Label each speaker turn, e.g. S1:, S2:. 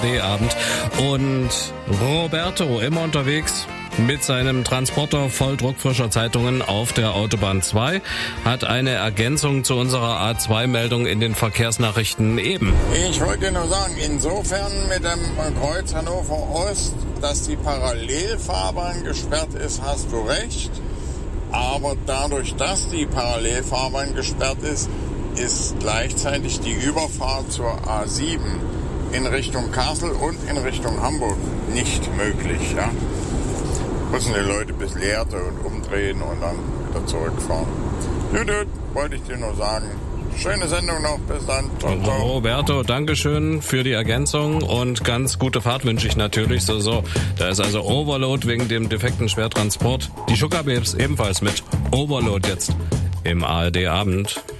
S1: ARD-Abend. Und Roberto immer unterwegs mit seinem Transporter voll druckfrischer Zeitungen auf der Autobahn 2 hat eine Ergänzung zu unserer A2-Meldung in den Verkehrsnachrichten eben.
S2: Ich wollte nur sagen, insofern mit dem Kreuz Hannover Ost, dass die Parallelfahrbahn gesperrt ist, hast du recht. Aber dadurch, dass die Parallelfahrbahn gesperrt ist, ist gleichzeitig die Überfahrt zur A7 in Richtung Kassel und in Richtung Hamburg nicht möglich. Ja? Müssen die Leute ein bisschen härter und umdrehen und dann wieder zurückfahren. Gut, wollte ich dir nur sagen. Schöne Sendung noch, bis dann. Ciao, ciao.
S1: Roberto, Dankeschön für die Ergänzung und ganz gute Fahrt wünsche ich natürlich. So, da ist also Overload wegen dem defekten Schwertransport. Die Sugar Babes ebenfalls mit Overload jetzt im ARD-Abend.